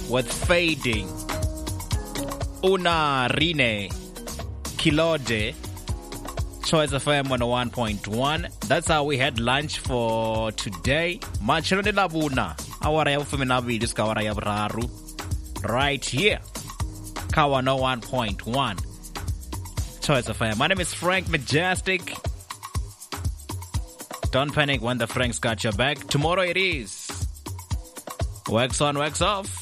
with Fading. Una Rine Kilode. Choice FM 101.1. That's how we had lunch for today. Machelo de labuna. Awara ya ufeminabili skawara ya braru. Right here. Kawa 101.1. Choice FM. My name is Frank Majestic. Don't panic when the Franks got your back. Tomorrow it is. Wax on, wax off.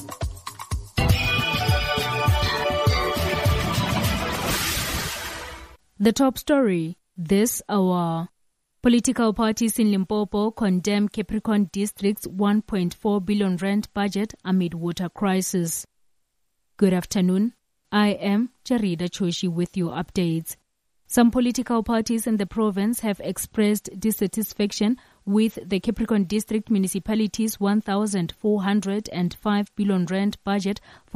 The top story this hour. Political parties in Limpopo condemn Capricorn District's 1.4 billion rand budget amid water crisis. Good afternoon. I am Jarida Choshi with your updates. Some political parties in the province have expressed dissatisfaction with the Capricorn District Municipality's 1,405 billion rand budget for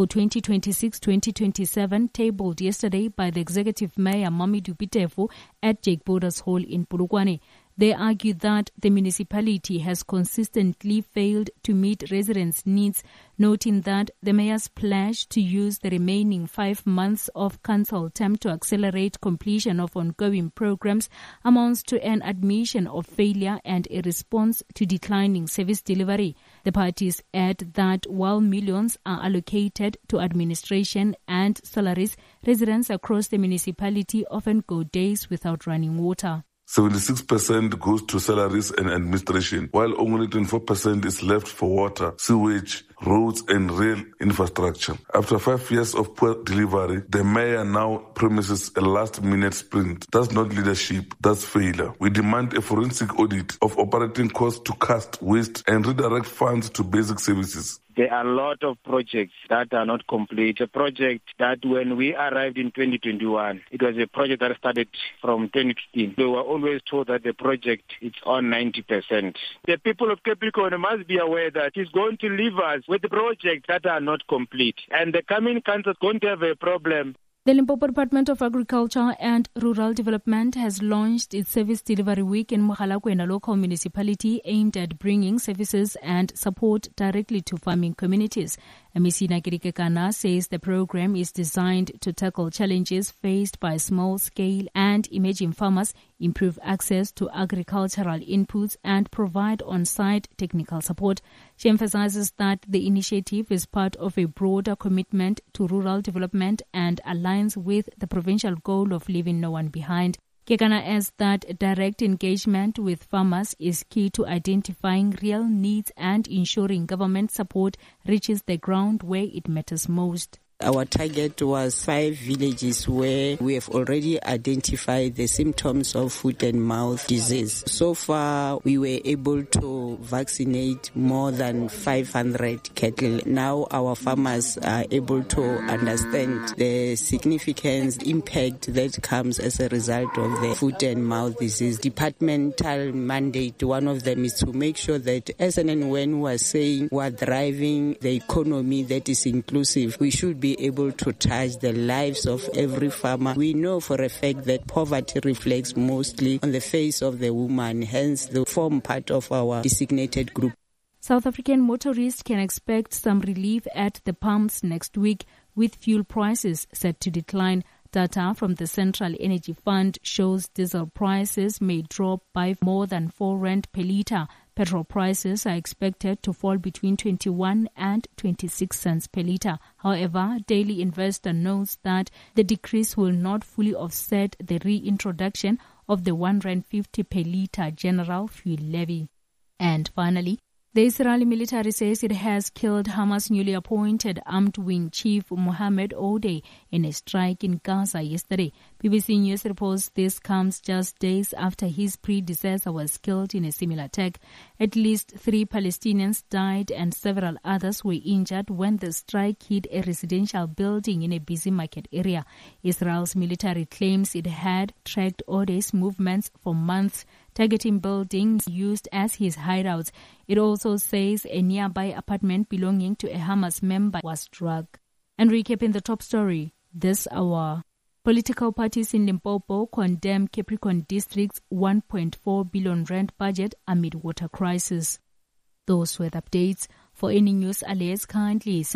2026-2027 tabled yesterday by the Executive Mayor Mamidu Pitefu at Jake Borders Hall in Polokwane. They argue that the municipality has consistently failed to meet residents' needs, noting that the mayor's pledge to use the remaining 5 months of council term to accelerate completion of ongoing programs amounts to an admission of failure and a response to declining service delivery. The parties add that while millions are allocated to administration and salaries, residents across the municipality often go days without running water. 76% goes to salaries and administration, while only 24% is left for water, sewage, roads and rail infrastructure. After 5 years of poor delivery, the mayor now promises a last-minute sprint. That's not leadership, that's failure. We demand a forensic audit of operating costs to cast waste and redirect funds to basic services. There are a lot of projects that are not complete. A project that when we arrived in 2021, it was a project that started from 2015. They were always told that the project is on 90%. The people of Capricorn must be aware that it's going to leave us with projects that are not complete. And the coming council is going to have a problem. The Limpopo Department of Agriculture and Rural Development has launched its Service Delivery Week in Mogalakwena local municipality aimed at bringing services and support directly to farming communities. Amisina Kirikekana says the program is designed to tackle challenges faced by small-scale and emerging farmers, improve access to agricultural inputs, and provide on-site technical support. She emphasizes that the initiative is part of a broader commitment to rural development and aligns with the provincial goal of leaving no one behind. Kekana adds that direct engagement with farmers is key to identifying real needs and ensuring government support reaches the ground where it matters most. Our target was 5 villages where we have already identified the symptoms of foot and mouth disease. So far, we were able to vaccinate more than 500 cattle. Now our farmers are able to understand the significant impact that comes as a result of the foot and mouth disease. Departmental mandate, one of them is to make sure that as and when we are saying we are driving the economy that is inclusive, we should be able to touch the lives of every farmer. We know for a fact that poverty reflects mostly on the face of the woman, hence they form part of our designated group. South African motorists can expect some relief at the pumps next week, with fuel prices set to decline. Data from the Central Energy Fund shows diesel prices may drop by more than 4 rand per litre. Petrol prices are expected to fall between 21 and 26 cents per litre. However, Daily Investor notes that the decrease will not fully offset the reintroduction of the 1.50 rand per litre general fuel levy. And finally, the Israeli military says it has killed Hamas' newly appointed armed wing chief Mohammed Odeh in a strike in Gaza yesterday. BBC News reports this comes just days after his predecessor was killed in a similar attack. At least 3 Palestinians died and several others were injured when the strike hit a residential building in a busy market area. Israel's military claims it had tracked Odeh's movements for months, targeting buildings used as his hideouts. It also says a nearby apartment belonging to a Hamas member was struck. And recapping the top story this hour. Political parties in Limpopo condemn Capricorn District's 1.4 billion rand budget amid water crisis. Those were the updates. For any news alerts, kindly